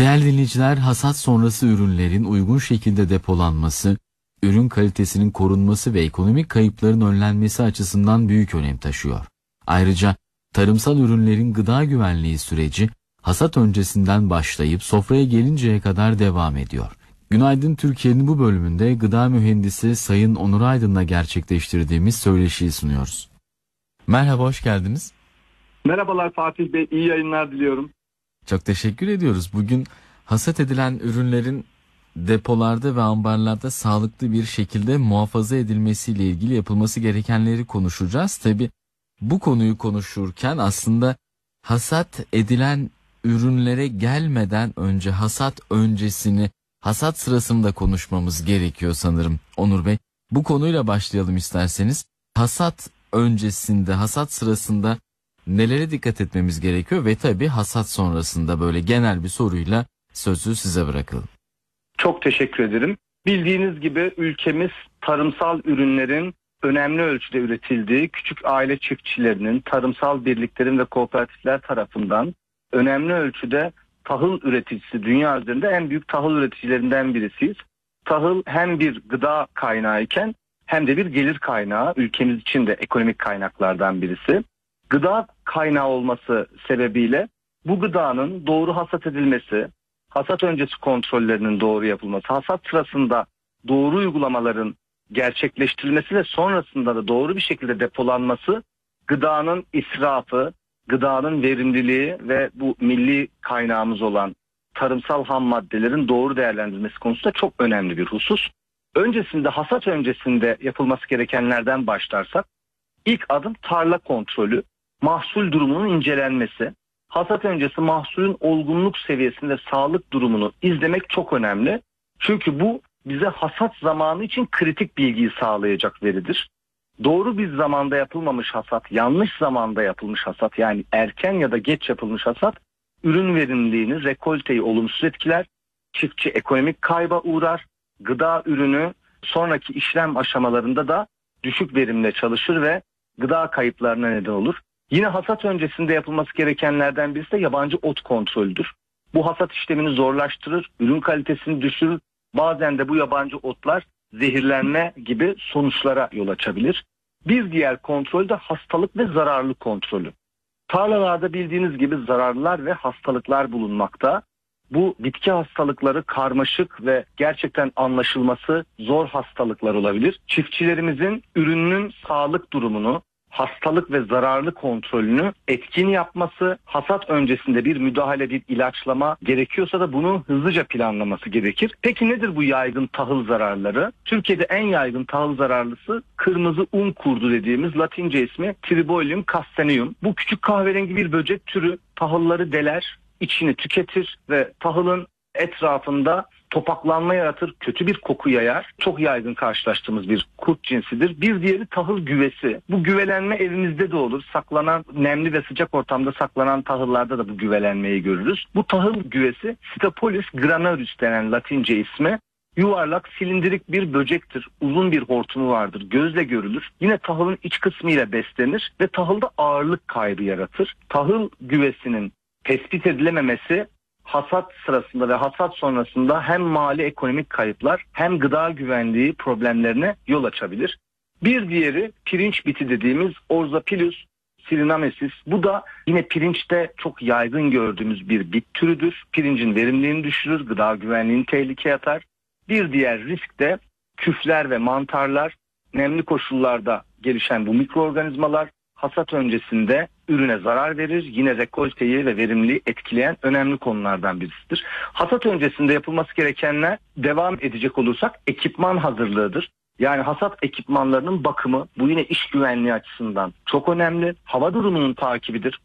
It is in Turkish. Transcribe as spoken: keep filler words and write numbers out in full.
Değerli dinleyiciler, hasat sonrası ürünlerin uygun şekilde depolanması, ürün kalitesinin korunması ve ekonomik kayıpların önlenmesi açısından büyük önem taşıyor. Ayrıca tarımsal ürünlerin gıda güvenliği süreci hasat öncesinden başlayıp sofraya gelinceye kadar devam ediyor. Günaydın Türkiye'nin bu bölümünde gıda mühendisi Sayın Onur Aydın'la gerçekleştirdiğimiz söyleşiyi sunuyoruz. Merhaba, hoş geldiniz. Merhabalar Fatih Bey, iyi yayınlar diliyorum. Çok teşekkür ediyoruz. Bugün hasat edilen ürünlerin depolarda ve ambarlarda sağlıklı bir şekilde muhafaza edilmesiyle ilgili yapılması gerekenleri konuşacağız. Tabii bu konuyu konuşurken aslında hasat edilen ürünlere gelmeden önce hasat öncesini, hasat sırasında konuşmamız gerekiyor sanırım Onur Bey. Bu konuyla başlayalım isterseniz. Hasat öncesinde, hasat sırasında nelere dikkat etmemiz gerekiyor ve tabii hasat sonrasında böyle genel bir soruyla sözü size bırakalım. Çok teşekkür ederim. Bildiğiniz gibi ülkemiz tarımsal ürünlerin önemli ölçüde üretildiği küçük aile çiftçilerinin, tarımsal birliklerin ve kooperatifler tarafından önemli ölçüde tahıl üreticisi, dünya üzerinde en büyük tahıl üreticilerinden birisiyiz. Tahıl hem bir gıda kaynağı iken hem de bir gelir kaynağı, ülkemiz için de ekonomik kaynaklardan birisi. Gıda kaynağı olması sebebiyle bu gıdanın doğru hasat edilmesi, hasat öncesi kontrollerinin doğru yapılması, hasat sırasında doğru uygulamaların gerçekleştirilmesi ve sonrasında da doğru bir şekilde depolanması, gıdanın israfı, gıdanın verimliliği ve bu milli kaynağımız olan tarımsal ham maddelerin doğru değerlendirilmesi konusunda çok önemli bir husus. Öncesinde, hasat öncesinde yapılması gerekenlerden başlarsak, ilk adım tarla kontrolü, mahsul durumunun incelenmesi. Hasat öncesi mahsulün olgunluk seviyesinde sağlık durumunu izlemek çok önemli. Çünkü bu bize hasat zamanı için kritik bilgiyi sağlayacak veridir. Doğru bir zamanda yapılmamış hasat, yanlış zamanda yapılmış hasat, yani erken ya da geç yapılmış hasat, ürün verimliliğini, rekolteyi olumsuz etkiler, çiftçi ekonomik kayba uğrar, gıda ürünü sonraki işlem aşamalarında da düşük verimle çalışır ve gıda kayıplarına neden olur. Yine hasat öncesinde yapılması gerekenlerden birisi de yabancı ot kontrolüdür. Bu hasat işlemini zorlaştırır, ürün kalitesini düşürür. Bazen de bu yabancı otlar zehirlenme gibi sonuçlara yol açabilir. Bir diğer kontrol de hastalık ve zararlı kontrolü. Tarlalarda bildiğiniz gibi zararlılar ve hastalıklar bulunmakta. Bu bitki hastalıkları karmaşık ve gerçekten anlaşılması zor hastalıklar olabilir. Çiftçilerimizin ürünün sağlık durumunu, hastalık ve zararlı kontrolünü etkin yapması, hasat öncesinde bir müdahale, bir ilaçlama gerekiyorsa da bunu hızlıca planlaması gerekir. Peki nedir bu yaygın tahıl zararları? Türkiye'de en yaygın tahıl zararlısı kırmızı un kurdu dediğimiz Latince ismi Tribolium castaneum. Bu küçük kahverengi bir böcek türü tahılları deler, içini tüketir ve tahılın etrafında topaklanma yaratır, kötü bir koku yayar. Çok yaygın karşılaştığımız bir kurt cinsidir. Bir diğeri tahıl güvesi. Bu güvelenme evimizde de olur. Saklanan, nemli ve sıcak ortamda saklanan tahıllarda da bu güvelenmeyi görürüz. Bu tahıl güvesi Sitopolis granaris denen Latince ismi. Yuvarlak, silindirik bir böcektir. Uzun bir hortumu vardır. Gözle görülür. Yine tahılın iç kısmıyla beslenir ve tahılda ağırlık kaybı yaratır. Tahıl güvesinin tespit edilememesi hasat sırasında ve hasat sonrasında hem mali ekonomik kayıplar hem gıda güvenliği problemlerine yol açabilir. Bir diğeri pirinç biti dediğimiz Orzapilus sirinamesis. Bu da yine pirinçte çok yaygın gördüğümüz bir bit türüdür. Pirincin verimliliğini düşürür, gıda güvenliğini tehlikeye atar. Bir diğer risk de küfler ve mantarlar. Nemli koşullarda gelişen bu mikroorganizmalar hasat öncesinde ürüne zarar verir. Yine rekolteyi ve verimliliği etkileyen önemli konulardan birisidir. Hasat öncesinde yapılması gerekenler, devam edecek olursak, ekipman hazırlığıdır. Yani hasat ekipmanlarının bakımı, bu yine iş güvenliği açısından çok önemli. Hava durumunun takibidir.